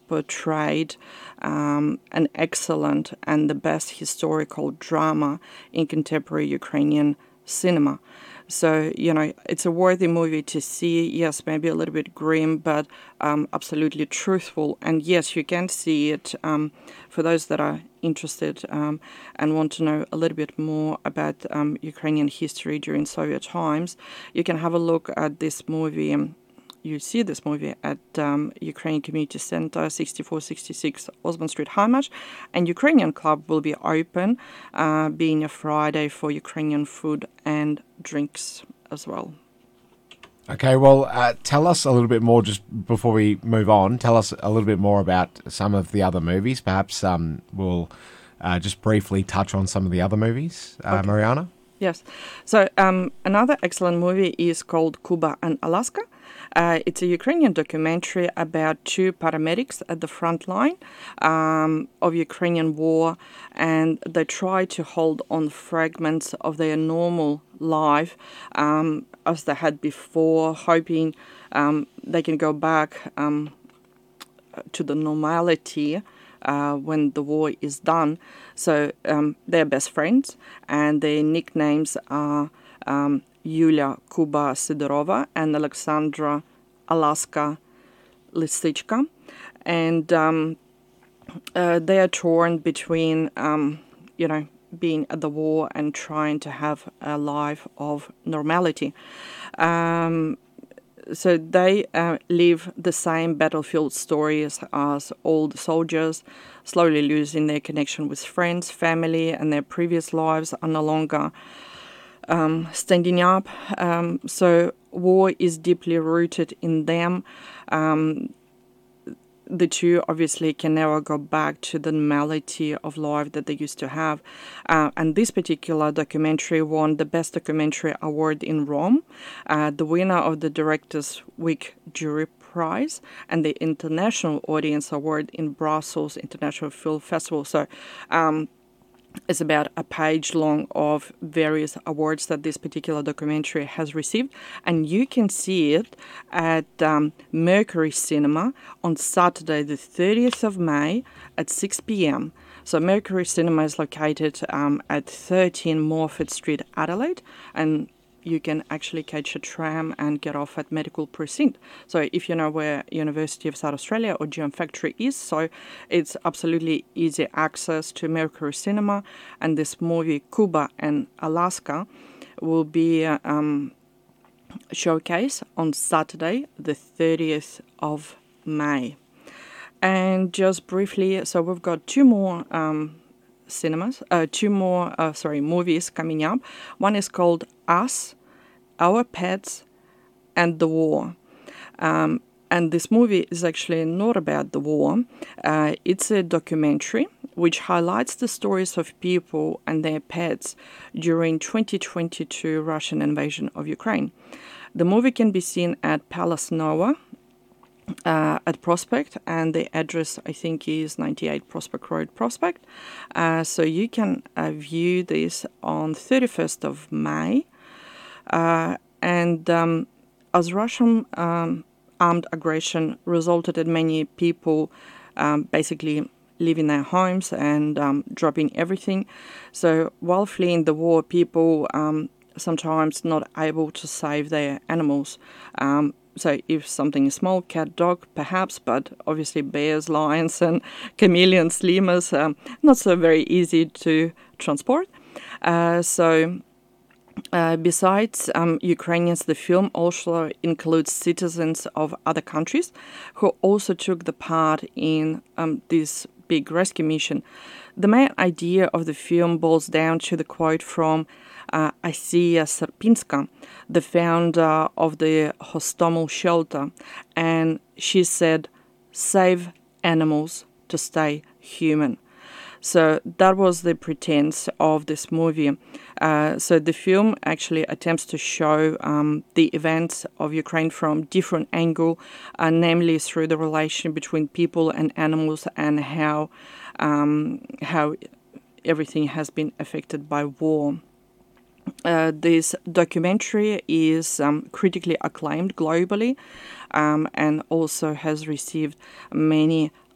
portrayed an excellent and the best historical drama in contemporary Ukrainian cinema. So, it's a worthy movie to see. Yes, maybe a little bit grim, but absolutely truthful. And yes, you can see it for those that are interested and want to know a little bit more about Ukrainian history during Soviet times. You can have a look at this movie. You see this movie at Ukrainian Community Center, 6466 Osman Street, Haimash. And Ukrainian Club will be open, being a Friday for Ukrainian food and drinks as well. Okay, well, tell us a little bit more, just before we move on, tell us a little bit more about some of the other movies. Perhaps we'll just briefly touch on some of the other movies, okay. Mariana? Yes. So another excellent movie is called Kuba and Alaska. It's a Ukrainian documentary about two paramedics at the front line of Ukrainian war, and they try to hold on fragments of their normal life as they had before, hoping they can go back to the normality when the war is done. So they're best friends, and their nicknames are Yulia Kuba Sidorova and Alexandra Alaska Listichka. And they are torn between, being at the war and trying to have a life of normality. So they live the same battlefield stories as all the soldiers, slowly losing their connection with friends, family, and their previous lives are no longer standing up. So war is deeply rooted in them. The two obviously can never go back to the normality of life that they used to have. And this particular documentary won the Best Documentary Award in Rome, the winner of the Directors' Week Jury Prize, and the International Audience Award in Brussels International Film Festival. So it's about a page long of various awards that this particular documentary has received, and you can see it at Mercury Cinema on Saturday the 30th of May at 6 p.m. So Mercury Cinema is located at 13 Morford Street, Adelaide, and you can actually catch a tram and get off at Medical Precinct. So if you know where University of South Australia or Geom Factory is, so it's absolutely easy access to Mercury Cinema, and this movie Kuba and Alaska will be showcased on Saturday the 30th of May. And just briefly, so we've got two more movies coming up. One is called Us, Our Pets, and the War. And this movie is actually not about the war. It's a documentary which highlights the stories of people and their pets during 2022 Russian invasion of Ukraine. The movie can be seen at Palace Nova at Prospect, and the address, I think, is 98 Prospect Road, Prospect. So you can view this on 31st of May. And as Russian armed aggression resulted in many people basically leaving their homes and dropping everything. So while fleeing the war, people sometimes not able to save their animals. So if something is small, cat, dog, perhaps, but obviously bears, lions, and chameleons, lemurs, not so very easy to transport. Besides Ukrainians, the film also includes citizens of other countries who also took the part in this big rescue mission. The main idea of the film boils down to the quote from Asiya Serpinska, the founder of the Hostomel shelter, and she said, "Save animals to stay human." So that was the pretense of this movie. So the film actually attempts to show the events of Ukraine from different angle, namely through the relation between people and animals, and how everything has been affected by war. This documentary is critically acclaimed globally, and also has received many